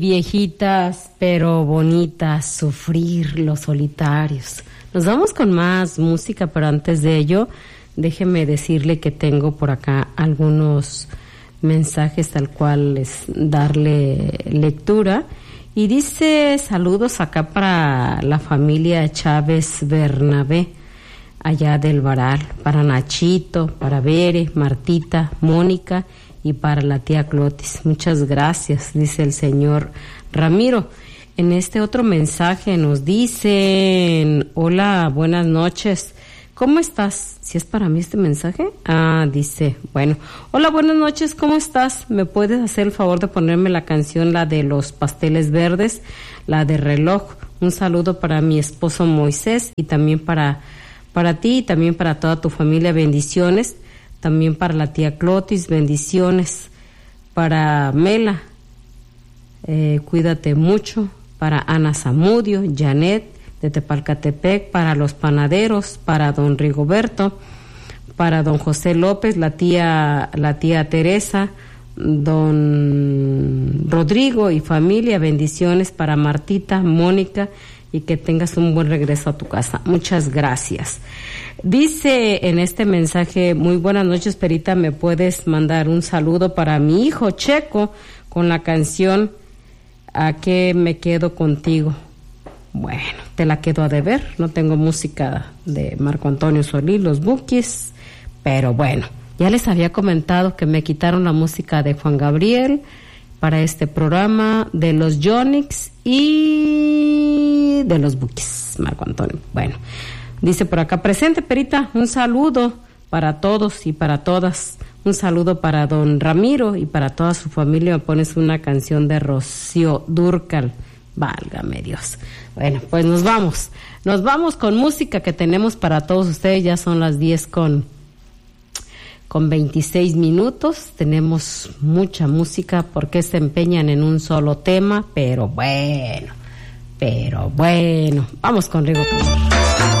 Viejitas pero bonitas, sufrir los solitarios. Nos vamos con más música, pero antes de ello, déjeme decirle que tengo por acá algunos mensajes al cual darle lectura. Y dice: saludos acá para la familia Chávez Bernabé, allá del Varal, para Nachito, para Bere, Martita, Mónica y para la tía Clotis. Muchas gracias, dice el señor Ramiro. En este otro mensaje nos dicen: hola, buenas noches, ¿cómo estás? ¿Si es para mí este mensaje? Dice, bueno, hola, buenas noches, ¿cómo estás? ¿Me puedes hacer el favor de ponerme la canción, la de los pasteles verdes, la de Reloj? Un saludo para mi esposo Moisés y también para ti y también para toda tu familia, bendiciones. También para la tía Clotis, bendiciones. Para Mela, cuídate mucho. Para Ana Zamudio, Janet de Tepalcatepec, para los panaderos, para don Rigoberto, para don José López, la tía Teresa, don Rodrigo y familia, bendiciones para Martita, Mónica, y que tengas un buen regreso a tu casa. Muchas gracias. Dice en este mensaje: muy buenas noches, Perita, ¿me puedes mandar un saludo para mi hijo Checo con la canción ¿A qué me quedo contigo? Bueno, te la quedo a deber, no tengo música de Marco Antonio Solís, los Bukis, pero bueno, ya les había comentado que me quitaron la música de Juan Gabriel para este programa, de los Yonix y de los Bukis, Marco Antonio. Bueno, dice por acá: presente, Perita, un saludo para todos y para todas. Un saludo para don Ramiro y para toda su familia. Me pones una canción de Rocío Dúrcal. Válgame Dios. Bueno, pues nos vamos con música que tenemos para todos ustedes. Ya son las 10 con 26 minutos. Tenemos mucha música porque se empeñan en un solo tema, pero bueno, vamos con Rigo Tobar.